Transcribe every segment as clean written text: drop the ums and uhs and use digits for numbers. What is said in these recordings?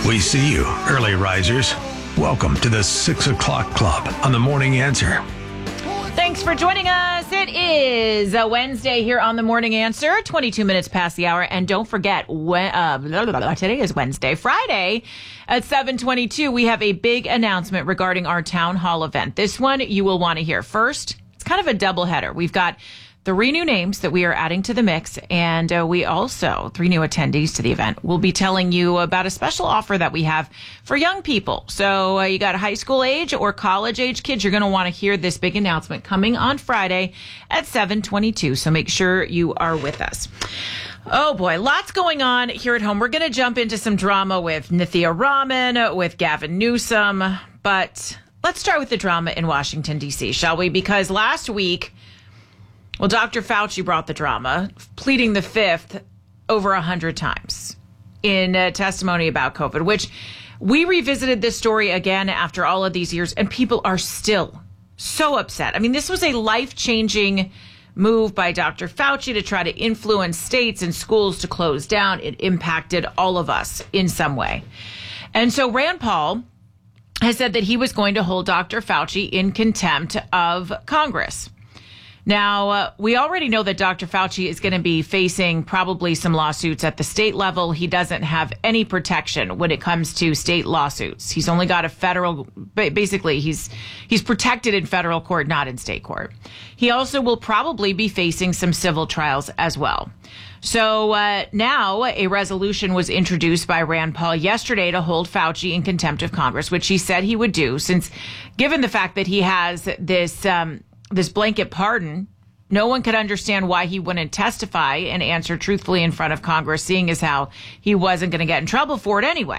We see you, early risers. Welcome to the 6 o'clock club on the Morning Answer. Thanks for joining us. It is a Wednesday here on the Morning Answer, 22 minutes past the hour. And don't forget, today is Wednesday. Friday at 7:22, we have a big announcement regarding our town hall event. This one you will want to hear first. It's kind of a doubleheader. We've got 3 new names that we are adding to the mix, and we also 3 new attendees to the event. We'll be telling you about a special offer that we have for young people. So you got high school age or college age kids, you're going to want to hear this big announcement coming on Friday at 7:22. So make sure you are with us. Oh boy, lots going on here at home. We're going to jump into some drama with Nithya Raman, with Gavin Newsom, but let's start with the drama in Washington, D.C., shall we? Because last week, well, Dr. Fauci brought the drama, pleading the fifth over 100 times in testimony about COVID, which we revisited this story again after all of these years, and people are still so upset. I mean, this was a life-changing move by Dr. Fauci to try to influence states and schools to close down. It impacted all of us in some way. And so Rand Paul has said that he was going to hold Dr. Fauci in contempt of Congress. Now, we already know that Dr. Fauci is going to be facing probably some lawsuits at the state level. He doesn't have any protection when it comes to state lawsuits. He's only got a federal, basically, he's protected in federal court, not in state court. He also will probably be facing some civil trials as well. So now a resolution was introduced by Rand Paul yesterday to hold Fauci in contempt of Congress, which he said he would do, since given the fact that he has this blanket pardon, no one could understand why he wouldn't testify and answer truthfully in front of Congress, seeing as how he wasn't going to get in trouble for it anyway.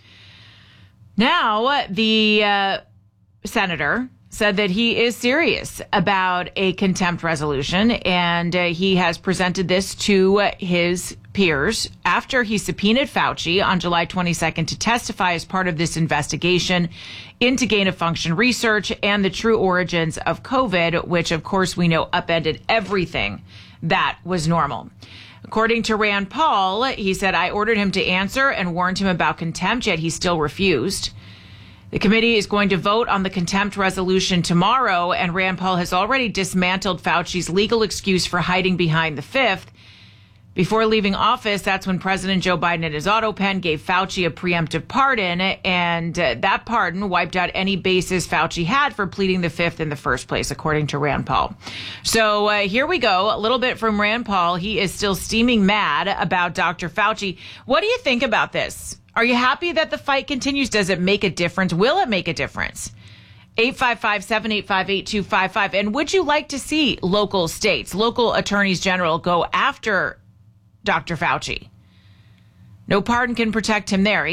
Now, the senator said that he is serious about a contempt resolution, and he has presented this to his peers after he subpoenaed Fauci on July 22nd to testify as part of this investigation into gain-of-function research and the true origins of COVID, which, of course, we know upended everything that was normal. According to Rand Paul, he said, I ordered him to answer and warned him about contempt, yet he still refused. The committee is going to vote on the contempt resolution tomorrow, and Rand Paul has already dismantled Fauci's legal excuse for hiding behind the fifth. Before leaving office, that's when President Joe Biden in his auto pen gave Fauci a preemptive pardon, and that pardon wiped out any basis Fauci had for pleading the fifth in the first place, according to Rand Paul. So here we go, a little bit from Rand Paul. He is still steaming mad about Dr. Fauci. What do you think about this? Are you happy that the fight continues? Does it make a difference? Will it make a difference? 855-785-8255. And would you like to see local states, local attorneys general go after Dr. Fauci? No pardon can protect him there.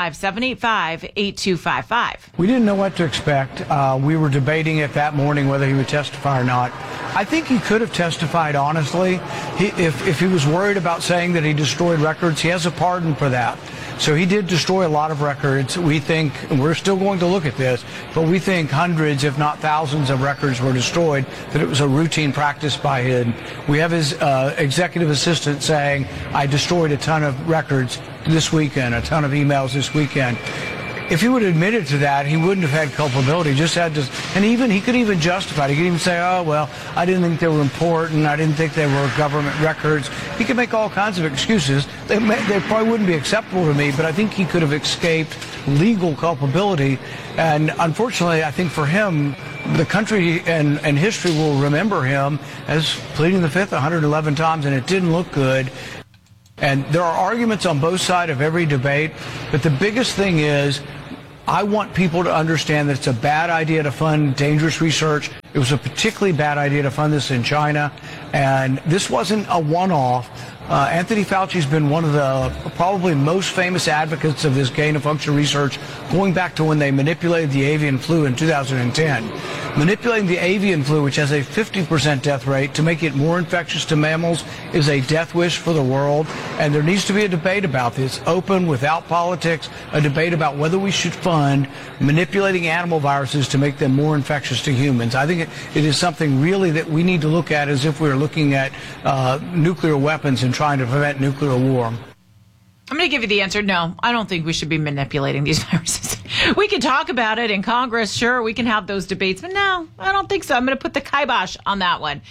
855-785-8255. We didn't know what to expect. We were debating it that morning whether he would testify or not. I think he could have testified honestly. If he was worried about saying that he destroyed records, he has a pardon for that. So he did destroy a lot of records. We think, and we're still going to look at this, but we think hundreds, if not thousands of records were destroyed, that it was a routine practice by him. We have his executive assistant saying, I destroyed a ton of records this weekend, a ton of emails this weekend. If he would have admitted to that, he wouldn't have had culpability. Just had to, and he could even justify it. He could even say, oh, well, I didn't think they were important. I didn't think they were government records. He could make all kinds of excuses. They probably wouldn't be acceptable to me, but I think he could have escaped legal culpability. And unfortunately, I think for him, the country and history will remember him as pleading the fifth 111 times, and it didn't look good. And there are arguments on both sides of every debate, but the biggest thing is, I want people to understand that it's a bad idea to fund dangerous research. It was a particularly bad idea to fund this in China, and this wasn't a one-off. Anthony Fauci's been one of the probably most famous advocates of this gain-of-function research going back to when they manipulated the avian flu in 2010. Manipulating the avian flu, which has a 50% death rate, to make it more infectious to mammals is a death wish for the world, and there needs to be a debate about this, open, without politics, a debate about whether we should fund manipulating animal viruses to make them more infectious to humans. I think it is something really that we need to look at as if we were looking at nuclear weapons and trying to prevent nuclear war. I'm going to give you the answer. No, I don't think we should be manipulating these viruses. We can talk about it in Congress. Sure, we can have those debates. But no, I don't think so. I'm going to put the kibosh on that one.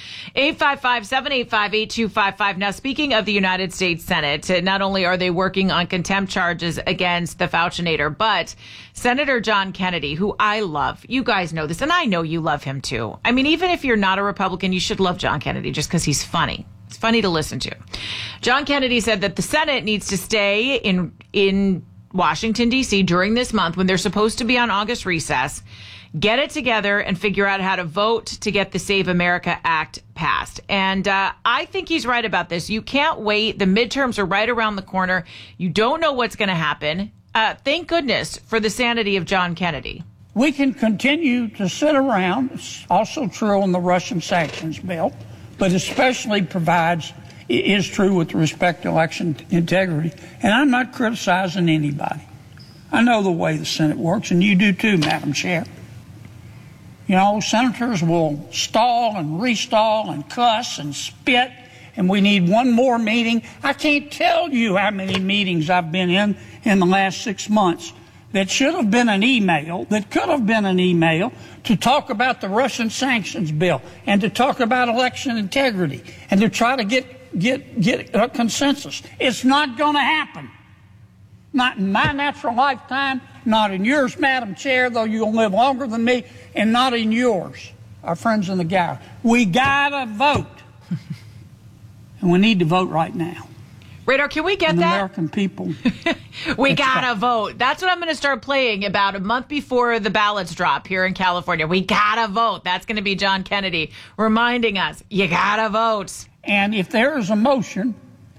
855-785-8255. Now, speaking of the United States Senate, not only are they working on contempt charges against the Fauchinator, but Senator John Kennedy, who I love. You guys know this, and I know you love him too. I mean, even if you're not a Republican, you should love John Kennedy just because he's funny. It's funny to listen to. John Kennedy said that the Senate needs to stay in Washington, D.C. during this month when they're supposed to be on August recess, get it together and figure out how to vote to get the Save America Act passed. And I think he's right about this. You can't wait. The midterms are right around the corner. You don't know what's going to happen. Thank goodness for the sanity of John Kennedy. We can continue to sit around. It's also true on the Russian sanctions bill, but especially is true with respect to election integrity. And I'm not criticizing anybody. I know the way the Senate works, and you do too, Madam Chair. You know, senators will stall and restall and cuss and spit, and we need one more meeting. I can't tell you how many meetings I've been in the last 6 months that should have been an email, that could have been an email, to talk about the Russian sanctions bill and to talk about election integrity and to try to get a consensus. It's not going to happen. Not in my natural lifetime, not in yours, Madam Chair, though you'll live longer than me, and not in yours, our friends in the gallery. We gotta vote. And we need to vote right now. Radar, can we get that? American people. We gotta vote. That's what I'm going to start playing about a month before the ballots drop here in California. We gotta vote. That's going to be John Kennedy reminding us, you gotta vote. And if there is a motion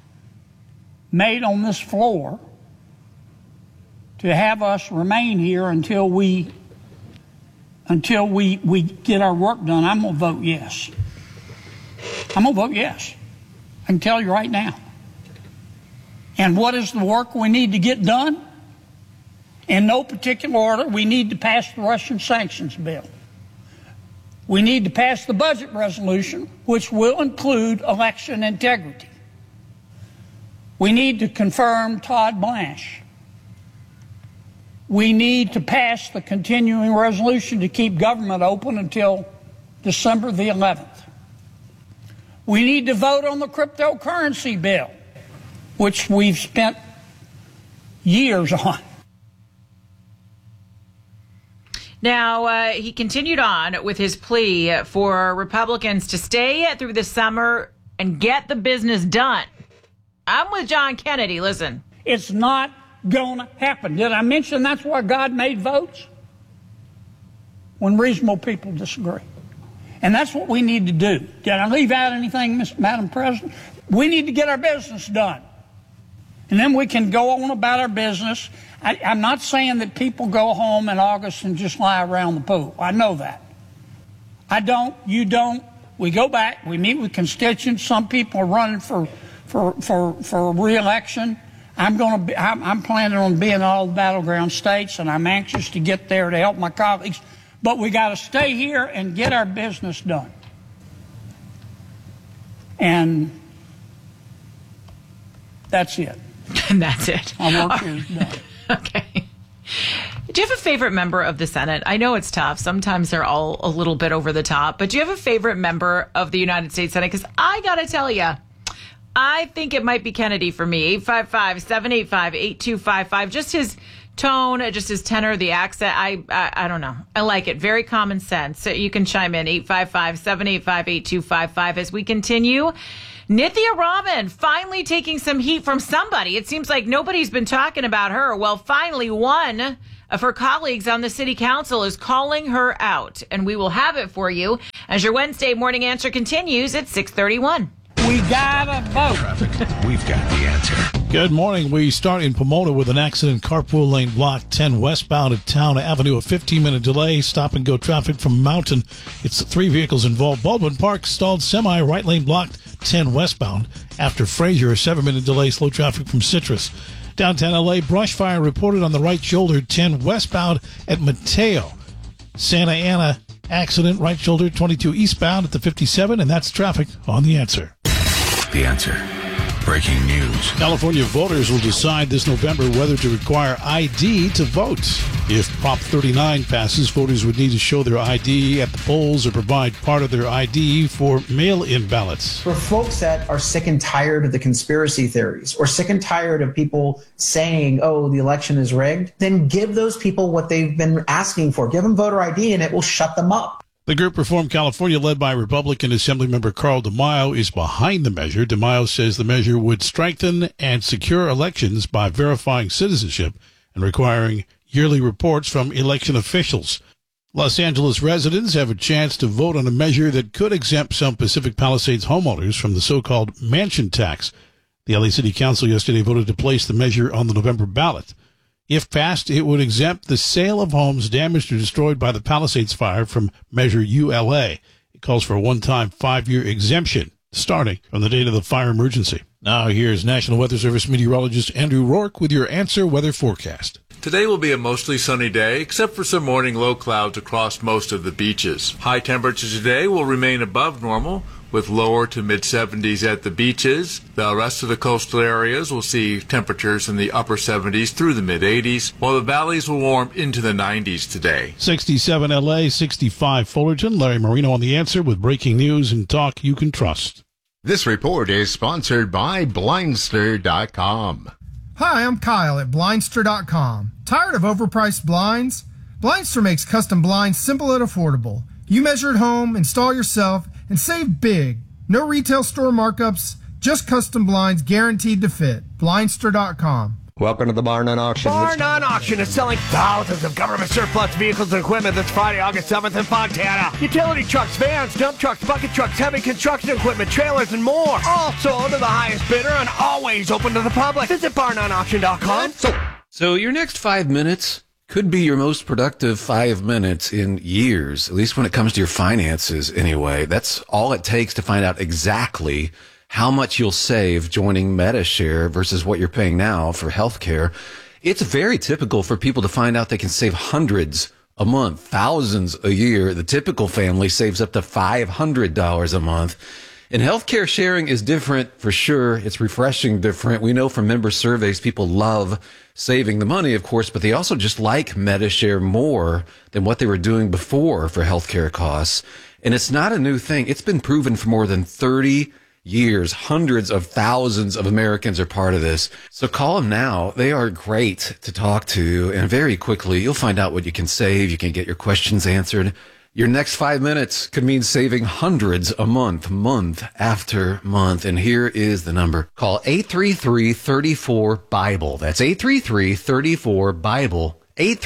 made on this floor to have us remain here until we get our work done, I'm going to vote yes. I'm going to vote yes. I can tell you right now. And what is the work we need to get done? In no particular order, we need to pass the Russian sanctions bill. We need to pass the budget resolution, which will include election integrity. We need to confirm Todd Blanche. We need to pass the continuing resolution to keep government open until December the 11th. We need to vote on the cryptocurrency bill, which we've spent years on. Now, he continued on with his plea for Republicans to stay through the summer and get the business done. I'm with John Kennedy. Listen. It's not going to happen. Did I mention that's why God made votes? When reasonable people disagree. And that's what we need to do. Did I leave out anything, Madam President? We need to get our business done. And then we can go on about our business. I'm not saying that people go home in August and just lie around the pool. I know that. I don't. You don't. We go back. We meet with constituents. Some people are running for re-election. I'm planning on being in all the battleground states, and I'm anxious to get there to help my colleagues. But we got to stay here and get our business done. And that's it. And that's it. Our work is done. Okay. Do you have a favorite member of the Senate? I know it's tough. Sometimes they're all a little bit over the top. But do you have a favorite member of the United States Senate? Because I got to tell you, I think it might be Kennedy for me. 855-785-8255. Just his tone, just his tenor, the accent. I don't know. I like it. Very common sense. So you can chime in. 855-785-8255 as we continue. Nithya Raman finally taking some heat from somebody. It seems like nobody's been talking about her. Well, finally, one of her colleagues on the city council is calling her out. And we will have it for you as your Wednesday morning answer continues at 6:31. We gotta vote. We've got the answer. Good morning. We start in Pomona with an accident. Carpool lane blocked 10 westbound at Town Avenue. A 15-minute delay. Stop and go traffic from Mountain. It's 3 vehicles involved. Baldwin Park stalled semi. Right lane blocked 10 westbound. After Frazier, a 7-minute delay. Slow traffic from Citrus. Downtown L.A. brush fire reported on the right shoulder. 10 westbound at Mateo. Santa Ana accident. Right shoulder 22 eastbound at the 57. And that's traffic on The Answer. The Answer. breaking news. California voters will decide this November whether to require ID to vote. If Prop 39 passes, voters would need to show their ID at the polls or provide part of their ID for mail-in ballots. For folks that are sick and tired of the conspiracy theories or sick and tired of people saying, oh, the election is rigged, then give those people what they've been asking for. Give them voter ID and it will shut them up. The group Reform California, led by Republican Assemblymember Carl DeMaio, is behind the measure. DeMaio says the measure would strengthen and secure elections by verifying citizenship and requiring yearly reports from election officials. Los Angeles residents have a chance to vote on a measure that could exempt some Pacific Palisades homeowners from the so-called mansion tax. The LA City Council yesterday voted to place the measure on the November ballot. If passed, it would exempt the sale of homes damaged or destroyed by the Palisades fire from Measure ULA. It calls for a one-time 5-year exemption starting from the date of the fire emergency. Now here's National Weather Service meteorologist Andrew Rourke with your Answer Weather Forecast. Today will be a mostly sunny day, except for some morning low clouds across most of the beaches. High temperatures today will remain above normal, with lower to mid-70s at the beaches. The rest of the coastal areas will see temperatures in the upper 70s through the mid-80s, while the valleys will warm into the 90s today. 67 LA, 65 Fullerton. Larry Marino on The Answer with breaking news and talk you can trust. This report is sponsored by Blindster.com. Hi, I'm Kyle at Blindster.com. Tired of overpriced blinds? Blindster makes custom blinds simple and affordable. You measure at home, install yourself, and save big. No retail store markups, just custom blinds guaranteed to fit. Blindster.com. Welcome to the Bar None Auction. Bar None Auction is selling thousands of government surplus vehicles and equipment this Friday, August 7th in Fontana. Utility trucks, vans, dump trucks, bucket trucks, heavy construction equipment, trailers, and more. All sold to the highest bidder and always open to the public. Visit BarNoneAuction.com. So your next 5 minutes could be your most productive 5 minutes in years, at least when it comes to your finances anyway. That's all it takes to find out exactly how much you'll save joining Medi-Share versus what you're paying now for healthcare. It's very typical for people to find out they can save hundreds a month, thousands a year. The typical family saves up to $500 a month. And healthcare sharing is different for sure. It's refreshing different. We know from member surveys, people love saving the money, of course, but they also just like Medi-Share more than what they were doing before for healthcare costs. And it's not a new thing. It's been proven for more than 30 years. Hundreds of thousands of Americans are part of this. So call them now. They are great to talk to. And very quickly, you'll find out what you can save. You can get your questions answered. Your next 5 minutes could mean saving hundreds a month, month after month. And here is the number. Call 833-34-BIBLE. That's 833-34-BIBLE.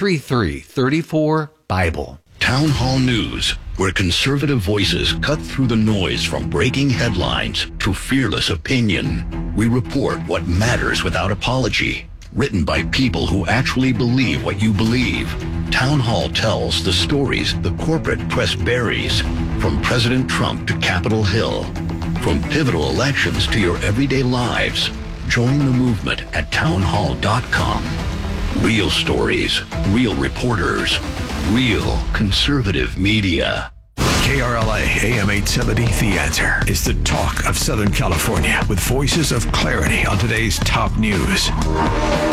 833-34-BIBLE. Town Hall News, where conservative voices cut through the noise from breaking headlines to fearless opinion. We report what matters without apology. Written by people who actually believe what you believe. Town Hall tells the stories the corporate press buries, from President Trump to Capitol Hill. From pivotal elections to your everyday lives. Join the movement at townhall.com. Real stories, real reporters, real conservative media. KRLA AM 870, The Answer, is the talk of Southern California with voices of clarity on today's top news.